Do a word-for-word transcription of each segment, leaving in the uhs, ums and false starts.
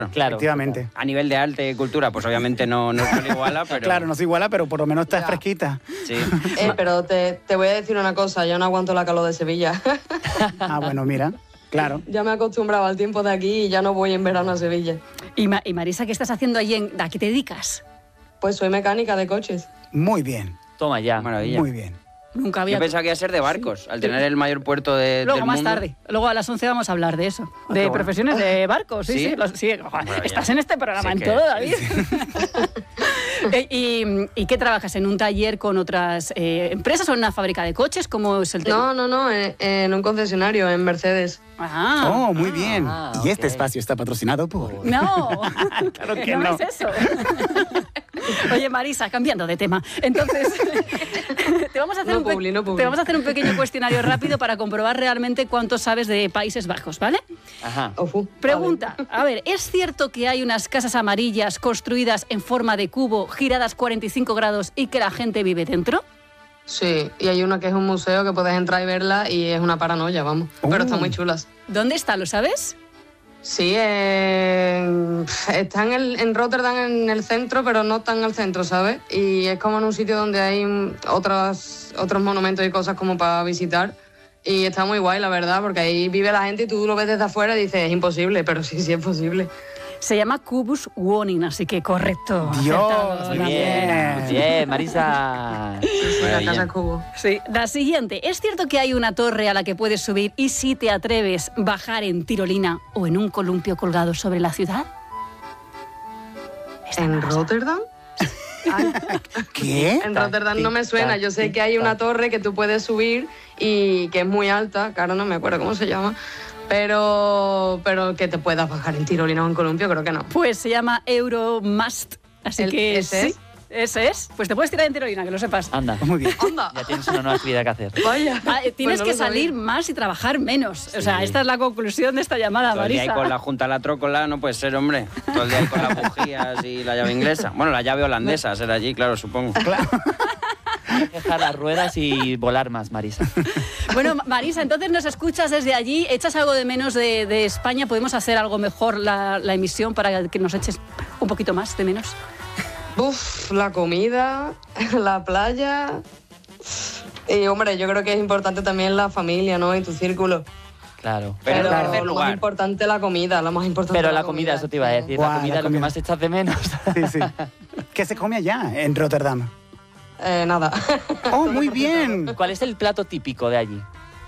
Claro, efectivamente. A nivel de arte y cultura, pues obviamente no, no se iguala, pero... Claro, no se iguala, pero por lo menos está Ya. fresquita. Sí. Eh, pero te, te voy a decir una cosa, yo no aguanto la calor de Sevilla. Ah, bueno, mira, claro. Ya me he acostumbrado al tiempo de aquí y ya no voy en verano a Sevilla. Y, Ma- y Marisa, ¿qué estás haciendo allí? En, ¿A qué te dedicas? Pues soy mecánica de coches. Muy bien, Toma ya. Maravilla. muy bien. Nunca había... Yo pensaba que iba a ser de barcos, al tener el mayor puerto de, Luego, del más mundo. tarde. Luego a las once vamos a hablar de eso. Ah, De qué bueno. profesiones de barcos. Sí, ¿Sí? sí. los- sí. Ojo, Maravilla. estás en este programa Sí en que- todo, sí, David. Eh, y, ¿Y qué trabajas? ¿En un taller con otras eh, empresas o en una fábrica de coches? ¿Cómo es el tema? No, no, no, en, en un concesionario, en Mercedes. Ah, Oh, muy bien. Ah, Y este ok. espacio está patrocinado por... no. Claro que no no. es eso. Oye, Marisa, cambiando de tema. Entonces, te vamos, a hacer No un pe- publi, no publi. te vamos a hacer un pequeño cuestionario rápido para comprobar realmente cuánto sabes de Países Bajos, ¿vale? Ajá. Ofu, Pregunta, a ver, ¿es cierto que hay unas casas amarillas construidas en forma de cubo, giradas cuarenta y cinco grados y que la gente vive dentro? vale. Sí, y hay una que es un museo que puedes entrar y verla y es una paranoia, vamos. Pero Uh. están muy chulas. ¿Dónde está, lo sabes? Sí, eh, está en, el, en Rotterdam, en el centro, pero no tan al centro, ¿sabes? Y es como en un sitio donde hay mm, otros, otros monumentos y cosas como para visitar. Y está muy guay, la verdad, porque ahí vive la gente y tú lo ves desde afuera y dices, es imposible, pero sí, sí es posible. Se llama Kubus Wonin, así que correcto. Dios, acertado, muy Muy David. bien. Muy bien, Marisa. La Maravilla. casa Cubo. Sí, la siguiente. ¿Es cierto que hay una torre a la que puedes subir y si te atreves bajar en tirolina o en un columpio colgado sobre la ciudad? Esta ¿En no la sabes. Rotterdam? Ay, ¿Qué? en Rotterdam no me suena. Yo sé que hay una torre que tú puedes subir y que es muy alta, claro, no me acuerdo cómo se llama, pero, pero que te puedas bajar en tirolina o en columpio, creo que no. Pues se llama Euromast, así El- que ¿ese sí, es? ese es. Pues te puedes tirar en tirolina, que lo sepas. Anda. Muy bien. ¡Anda! Ya tienes una nueva actividad que hacer. Vaya. Ah, eh, tienes Pues no que lo sabía. salir más y trabajar menos. O sea, Sí. esta es la conclusión de esta llamada, Todo el día ahí Marisa. con la junta a la trócola, no puede ser, hombre. Todo el día ahí con las bujías y la llave inglesa. Bueno, la llave holandesa será allí, claro, supongo. Hay que dejar las ruedas y volar más, Marisa. Bueno, Ma- Marisa, entonces nos escuchas desde allí, echas algo de menos de, de España, podemos hacer algo mejor la, la emisión para que nos eches un poquito más de menos. Uf, la comida, la playa. Y hombre, yo creo que es importante también la familia, ¿no? Y tu círculo. Claro. Pero Pero, en tercer lo lugar. más importante la comida, lo más importante Pero la comida, eso te iba a decir. Guau, La comida la es lo que comida. más echas de menos. Sí, sí. ¿Qué se come allá en Rotterdam? Eh, nada. Oh, muy bien. ¿Cuál es el plato típico de allí?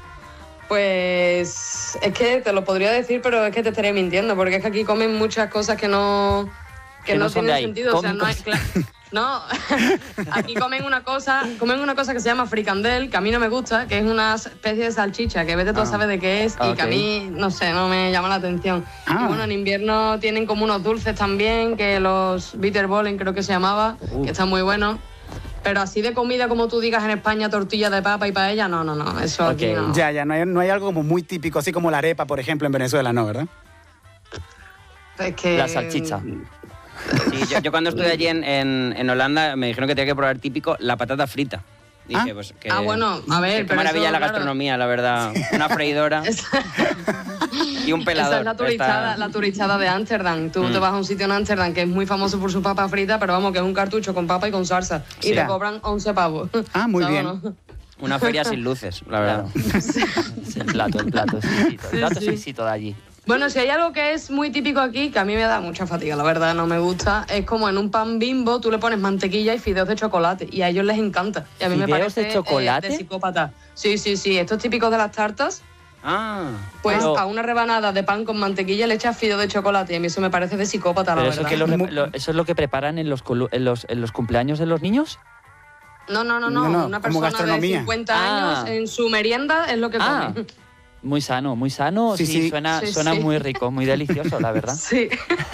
Pues es que te lo podría decir, pero es que te estaría mintiendo, porque es que aquí comen muchas cosas que no, que Que no no son de tienen ahí. sentido. O sea, Comen no, hay, cosas- cla- no. Aquí comen una cosa, comen una cosa que se llama fricandel, que a mí no me gusta, que es una especie de salchicha, que vete tú a Ah. saber de qué es, y Ok. que a mí, no sé, no me llama la atención. Ah. Y bueno, en invierno tienen como unos dulces también, que los bitterbollen creo que se llamaba, Uh. que están muy buenos. Pero así de comida, como tú digas en España, tortilla de papa y paella, no, no, no, eso aquí Ok. no. Ya, ya, no hay, no hay algo como muy típico, así como la arepa, por ejemplo, en Venezuela, ¿no? ¿Verdad? Es que... La salchicha. Sí, yo, yo cuando estuve allí en, en, en Holanda me dijeron que tenía que probar típico la patata frita. Dije, Ah. pues que... Ah, bueno, a ver, Qué pero maravilla eso, la claro. gastronomía, la verdad. Una freidora y un pelador. Esa es la turistada, Está- la turistada de Ámsterdam. Tú Mm. te vas a un sitio en Ámsterdam que es muy famoso por su papa frita, pero vamos, que es un cartucho con papa y con salsa. Y Sí. te cobran once pavos. Ah, muy ¿Sabes, bien. no? Una feria sin luces, la verdad. Claro. Sí, el plato, el plato exquisito. El plato sí. exquisito de allí. Bueno, si hay algo que es muy típico aquí, que a mí me da mucha fatiga, la verdad, no me gusta, es como en un pan Bimbo tú le pones mantequilla y fideos de chocolate, y a ellos les encanta. Y a mí me ¿Fideos parece de chocolate? eh, de psicópata. Sí, sí, sí, esto es típico de las tartas. Ah, Pues Pero- a una rebanada de pan con mantequilla le echas fideo de chocolate y a mí eso me parece de psicópata, la Pero eso, verdad. que lo, Mu- lo- eso es lo que preparan en los, colu- en los, en los cumpleaños de los niños. No, no, no, no, No, no, una como persona de gastronomía. cincuenta Ah. años en su merienda es lo que Ah, come. muy sano, muy sano. Sí, Sí, sí. suena, Sí, suena sí. muy rico, muy delicioso, la verdad. Sí.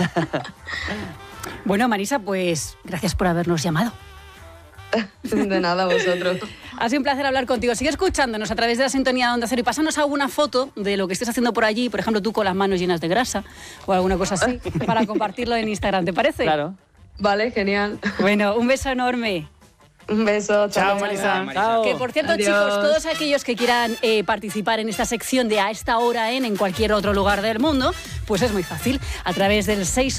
Bueno, Marisa, pues gracias por habernos llamado. De nada, vosotros. Ha sido un placer hablar contigo. Sigue escuchándonos a través de la sintonía de Onda Cero y pásanos alguna foto de lo que estés haciendo por allí, por ejemplo, tú con las manos llenas de grasa o alguna cosa así, para compartirlo en Instagram, ¿te parece? Claro. Vale, genial. Bueno, un beso enorme. Un beso. hasta Chao, luego. Marisa. Chao. Que por cierto, Adiós. chicos, todos aquellos que quieran eh, participar en esta sección de A esta hora en, en cualquier otro lugar del mundo, pues es muy fácil. A través del seis